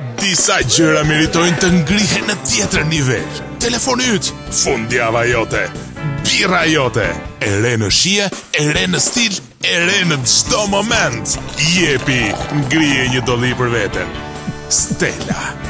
Disa gjëra meritojnë të ngrihen në tjetër nivel. Telefoni yt, fundjava jote, birra jote, e re në shije, e re në stil, e re në çdo moment. Jepi, ngrije një dolli për veten. Stella.